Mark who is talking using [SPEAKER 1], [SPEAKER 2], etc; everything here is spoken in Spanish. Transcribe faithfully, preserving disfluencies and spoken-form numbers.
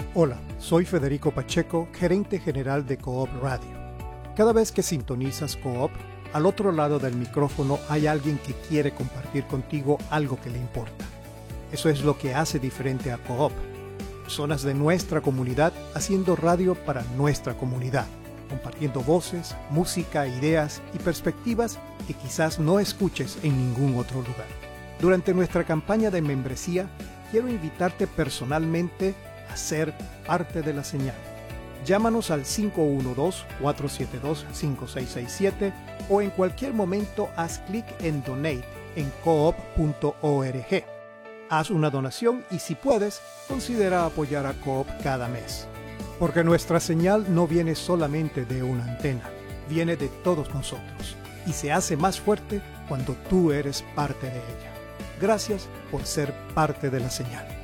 [SPEAKER 1] Hola, soy Federico Pacheco, gerente general de Coop Radio. Cada vez que sintonizas Coop, al otro lado del micrófono hay alguien que quiere compartir contigo algo que le importa. Eso es lo que hace diferente a Coop. Personas de nuestra comunidad haciendo radio para nuestra comunidad, compartiendo voces, música, ideas y perspectivas que quizás no escuches en ningún otro lugar. Durante nuestra campaña de membresía, quiero invitarte personalmente a ser parte de la señal. Llámanos al cinco uno dos, cuatro siete dos, cinco seis seis siete o en cualquier momento haz clic en Donate en coop punto org. Haz una donación y si puedes, considera apoyar a Coop cada mes. Porque nuestra señal no viene solamente de una antena, viene de todos nosotros y se hace más fuerte cuando tú eres parte de ella. Gracias por ser parte de la señal.